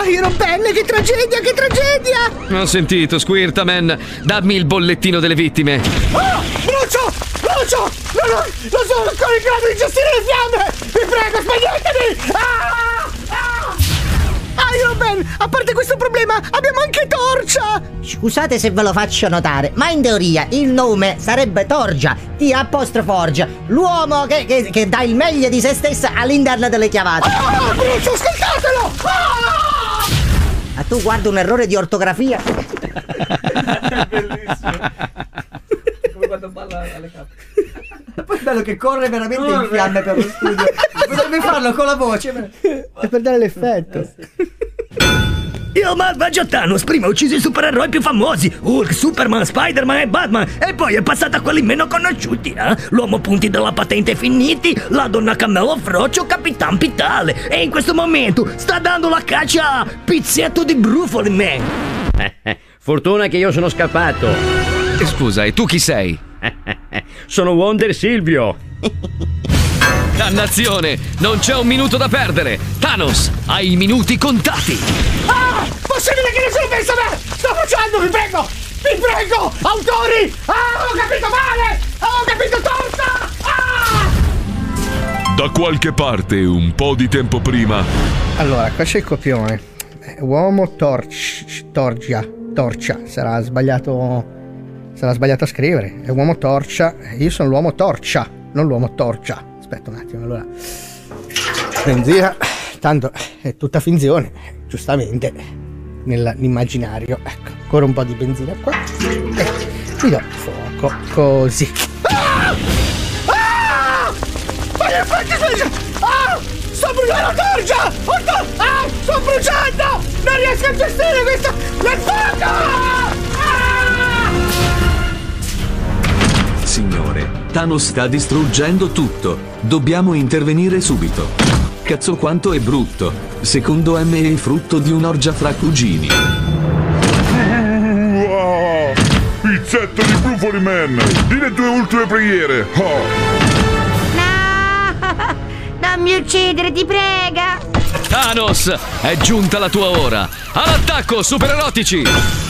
Iron Man, che tragedia, che tragedia! Ho sentito, Squirtaman. Dammi il bollettino delle vittime. Brucio! Brucio! Non sono ancora in grado di gestire le fiamme! Vi prego, spegnetemi! Iron Man, a parte questo problema, abbiamo anche Torcia! Scusate se ve lo faccio notare, ma in teoria il nome sarebbe Torgia, T''Orgia, l'uomo che dà il meglio di se stessa all'interno delle chiavate. Brucio, ascoltatelo! Ma tu guarda un errore di ortografia? È bellissimo. Come quando balla alle cappe. Poi è bello che corre veramente in fiamme per lo studio. Potrebbe farlo con la voce. È per dare l'effetto. Il malvagio Thanos prima ha ucciso i supereroi più famosi, Hulk, Superman, Spider-Man e Batman, e poi è passato a quelli meno conosciuti, l'uomo punti della patente finiti, la donna cammello frocio, Capitan Pitale, e in questo momento sta dando la caccia a Pizzetto di Brufoli Man. Fortuna che io sono scappato. Scusa, e tu chi sei? Sono Wonder Silvio. Dannazione, non c'è un minuto da perdere. Thanos, hai i minuti contati. Possibile che nessuno pensa a me! Sto facendo, vi prego! Vi prego! Autori! Ho capito male! Ho capito torta! Da qualche parte, un po' di tempo prima. Allora, qua c'è il copione. Uomo Torcia. Sarà sbagliato a scrivere. È uomo Torcia. Io sono l'uomo Torcia, non l'uomo Torcia. Aspetta un attimo, allora. Benzina, tanto è tutta finzione, giustamente, nell'immaginario. Ecco, ancora un po' di benzina qua. E mi do fuoco, così. Ma che effetti sto bruciando la torcia! Sto bruciando! Non riesco a gestire questo! Il fuoco! Signore, Thanos sta distruggendo tutto. Dobbiamo intervenire subito. Cazzo quanto è brutto. Secondo me è frutto di un'orgia fra cugini. Pizzetto di Brufoli Man, di le tue ultime preghiere. No! Non mi uccidere, ti prega! Thanos, è giunta la tua ora. All'attacco, supererotici!